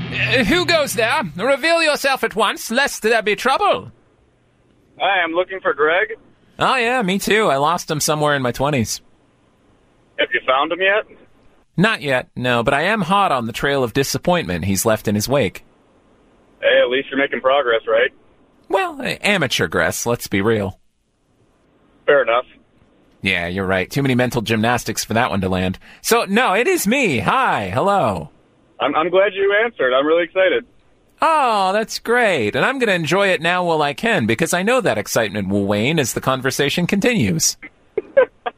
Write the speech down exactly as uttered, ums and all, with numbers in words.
Uh, who goes there? Reveal yourself at once, lest there be trouble. Hi, I'm looking for Greg. Oh, yeah, me too. I lost him somewhere in my twenties. Have you found him yet? Not yet, no, but I am hot on the trail of disappointment he's left in his wake. Hey, at least you're making progress, right? Well, amateur gress, let's be real. Fair enough. Yeah, you're right. Too many mental gymnastics for that one to land. So, no, it is me. Hi, hello. I'm, I'm glad you answered. I'm really excited. Oh, that's great. And I'm going to enjoy it now while I can, because I know that excitement will wane as the conversation continues.